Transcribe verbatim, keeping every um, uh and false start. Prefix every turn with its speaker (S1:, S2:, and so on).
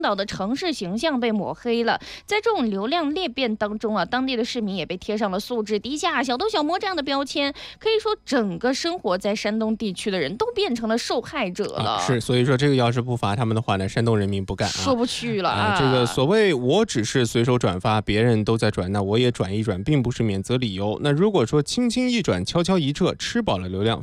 S1: 岛的城市形象被抹黑了。在这种流量裂变当中啊，当地的市民也被贴上了素质低下、小偷小摸这样的标签。可以说，整个生活在山东地区的人都变成了受害者了。
S2: 啊、是，所以说这个要是不罚他们的话呢，山东人民不干啊，
S1: 说不去了啊。
S2: 啊这个所谓我只是随手转发，别人都在转，那我也转一转，并不是免责理由。那如果说轻轻一转，悄悄一撤，吃饱了流量，